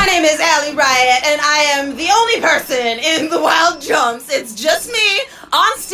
My name is Allie Riot, and I am the only person in the Wild Jumps. It's just me on stage.